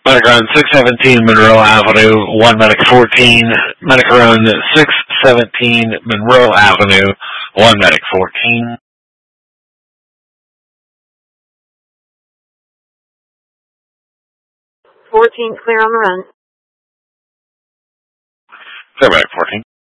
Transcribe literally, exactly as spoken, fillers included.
Medic Run six seventeen Monroe Avenue, one Medic fourteen. Medic Run six seventeen Monroe Avenue, one Medic fourteen. fourteen, clear on the run. Clear Medic fourteen.